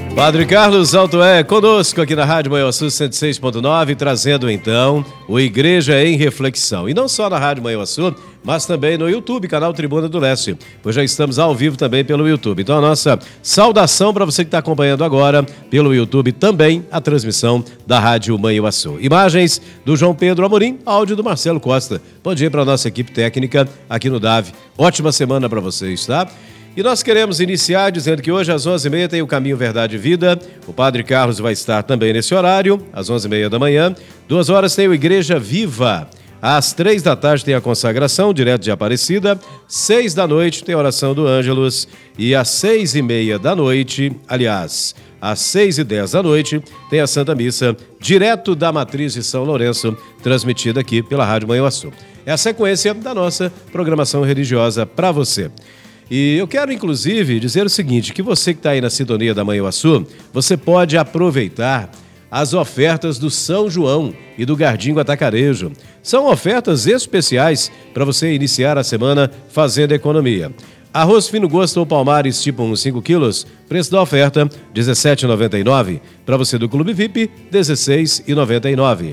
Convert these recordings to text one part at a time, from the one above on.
Padre Carlos Altoé conosco aqui na Rádio Manhuaçu 106.9, trazendo então o Igreja em Reflexão. E não só na Rádio Manhuaçu, mas também no YouTube, canal Tribuna do Leste, pois já estamos ao vivo também pelo YouTube. Então a nossa saudação para você que está acompanhando agora pelo YouTube, também a transmissão da Rádio Manhuaçu. Imagens do João Pedro Amorim, áudio do Marcelo Costa. Bom dia para a nossa equipe técnica aqui no DAV. Ótima semana para vocês, tá? E nós queremos iniciar dizendo que hoje às 11h30 tem o Caminho Verdade e Vida. O Padre Carlos vai estar também nesse horário, às 11h30 da manhã. 2 horas tem o Igreja Viva. Às 3 da tarde tem a consagração, direto de Aparecida. 6 da noite tem a oração do Ângelus. E às 6h30 da noite, aliás, às 6h10 da noite, tem a Santa Missa, direto da Matriz de São Lourenço, transmitida aqui pela Rádio Manhuaçu. É a sequência da nossa programação religiosa para você. E eu quero, inclusive, dizer o seguinte, que você que está aí na sintonia da Manhuaçu, você pode aproveitar as ofertas do São João e do Gardingo Atacarejo. São ofertas especiais para você iniciar a semana fazendo economia. Arroz fino gosto ou palmares tipo 1, 5 quilos, preço da oferta R$ 17,99. Para você do Clube VIP, R$ 16,99.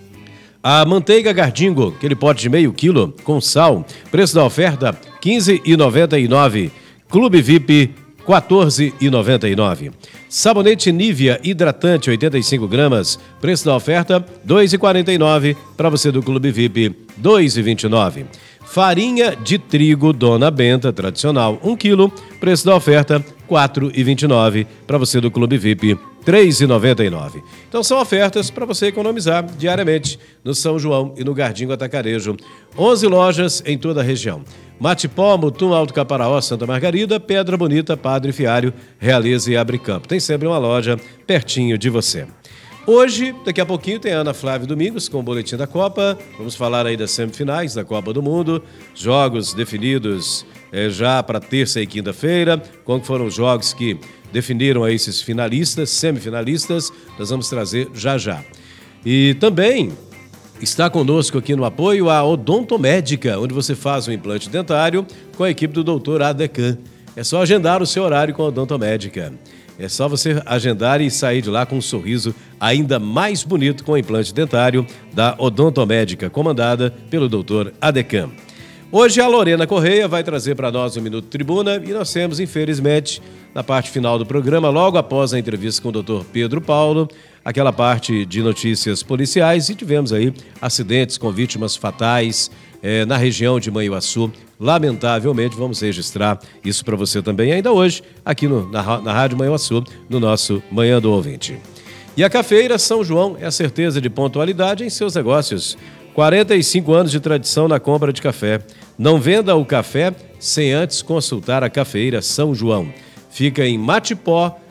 A manteiga Gardingo, aquele pote de meio quilo com sal, preço da oferta R$ 15,99. Clube VIP, R$ 14,99. Sabonete Nivea hidratante 85 gramas, preço da oferta R$ 2,49. Para você do Clube VIP, R$ 2,29. Farinha de trigo Dona Benta tradicional 1 quilo, preço da oferta R$ 4,29. Para você do Clube VIP, R$ 3,99. Então são ofertas para você economizar diariamente no São João e no Gardingo Atacarejo. 11 lojas em toda a região. Matipó, Mutum, Alto Caparaó, Santa Margarida, Pedra Bonita, Padre Fiário, Realeza e Abricampo. Tem sempre uma loja pertinho de você. Hoje, daqui a pouquinho, tem a Ana Flávia Domingos com o Boletim da Copa. Vamos falar aí das semifinais da Copa do Mundo. Jogos definidos já para terça e quinta-feira. Como foram os jogos que definiram aí esses finalistas, semifinalistas. Nós vamos trazer já já. E também está conosco aqui no apoio a Odontomédica, onde você faz um implante dentário com a equipe do Dr. Adecan. É só agendar o seu horário com a Odontomédica. É só você agendar e sair de lá com um sorriso ainda mais bonito com o implante dentário da Odontomédica, comandada pelo Dr. Adecan. Hoje a Lorena Correia vai trazer para nós o Minuto Tribuna e nós temos, infelizmente, na parte final do programa, logo após a entrevista com o Dr. Pedro Paulo, aquela parte de notícias policiais e tivemos aí acidentes com vítimas fatais na região de Manhuaçu. Lamentavelmente, vamos registrar isso para você também ainda hoje, aqui na Rádio Manhuaçu, no nosso Manhã do Ouvinte. E a Cafeira São João é a certeza de pontualidade em seus negócios. 45 anos de tradição na compra de café. Não venda o café sem antes consultar a Cafeira São João. Fica em Matipó,